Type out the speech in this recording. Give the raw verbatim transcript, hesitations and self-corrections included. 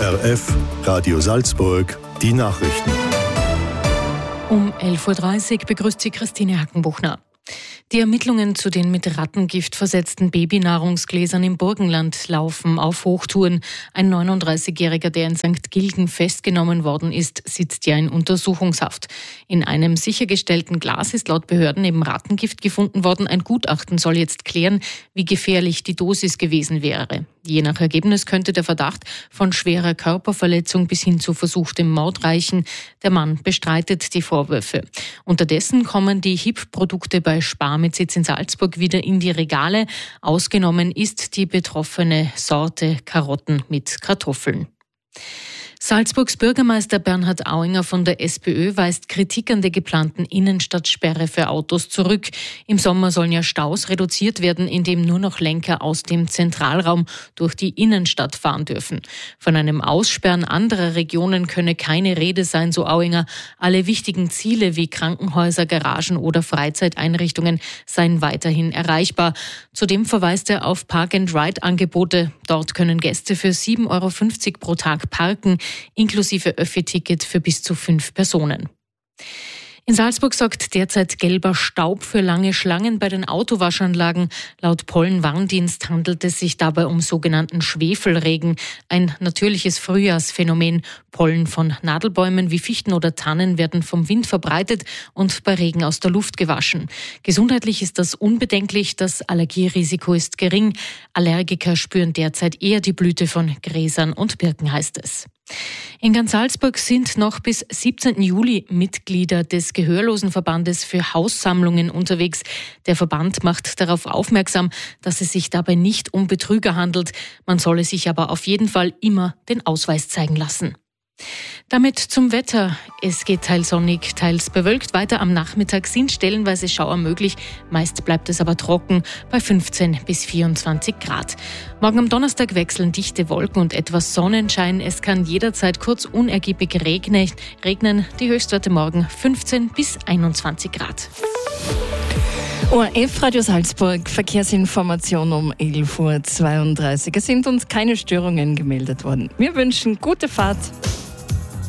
O R F, Radio Salzburg, die Nachrichten. Um elf Uhr dreißig begrüßt sie Christine Hackenbuchner. Die Ermittlungen zu den mit Rattengift versetzten Babynahrungsgläsern im Burgenland laufen auf Hochtouren. Ein neununddreißigjähriger, der in Sankt Gilgen festgenommen worden ist, sitzt ja in Untersuchungshaft. In einem sichergestellten Glas ist laut Behörden eben Rattengift gefunden worden. Ein Gutachten soll jetzt klären, wie gefährlich die Dosis gewesen wäre. Je nach Ergebnis könnte der Verdacht von schwerer Körperverletzung bis hin zu versuchtem Mord reichen. Der Mann bestreitet die Vorwürfe. Unterdessen kommen die H I P-Produkte bei Spar mit Sitz in Salzburg wieder in die Regale. Ausgenommen ist die betroffene Sorte Karotten mit Kartoffeln. Salzburgs Bürgermeister Bernhard Auinger von der SPÖ weist Kritik an der geplanten Innenstadtsperre für Autos zurück. Im Sommer sollen ja Staus reduziert werden, indem nur noch Lenker aus dem Zentralraum durch die Innenstadt fahren dürfen. Von einem Aussperren anderer Regionen könne keine Rede sein, so Auinger. Alle wichtigen Ziele wie Krankenhäuser, Garagen oder Freizeiteinrichtungen seien weiterhin erreichbar. Zudem verweist er auf Park-and-Ride-Angebote. Dort können Gäste für sieben Euro fünfzig pro Tag parken, inklusive Öffi-Ticket für bis zu fünf Personen. In Salzburg sorgt derzeit gelber Staub für lange Schlangen bei den Autowaschanlagen. Laut Pollenwarndienst handelt es sich dabei um sogenannten Schwefelregen, ein natürliches Frühjahrsphänomen. Pollen von Nadelbäumen wie Fichten oder Tannen werden vom Wind verbreitet und bei Regen aus der Luft gewaschen. Gesundheitlich ist das unbedenklich, das Allergierisiko ist gering. Allergiker spüren derzeit eher die Blüte von Gräsern und Birken, heißt es. In ganz Salzburg sind noch bis siebzehnten Juli Mitglieder des Gehörlosenverbandes für Haussammlungen unterwegs. Der Verband macht darauf aufmerksam, dass es sich dabei nicht um Betrüger handelt. Man solle sich aber auf jeden Fall immer den Ausweis zeigen lassen. Damit zum Wetter. Es geht teils sonnig, teils bewölkt. Weiter am Nachmittag sind stellenweise Schauer möglich. Meist bleibt es aber trocken bei fünfzehn bis vierundzwanzig Grad. Morgen am Donnerstag wechseln dichte Wolken und etwas Sonnenschein. Es kann jederzeit kurz unergiebig regnen. regnen. Die Höchstwerte morgen fünfzehn bis einundzwanzig Grad. O R F Radio Salzburg, Verkehrsinformation um elf Uhr zweiunddreißig. Es sind uns keine Störungen gemeldet worden. Wir wünschen gute Fahrt.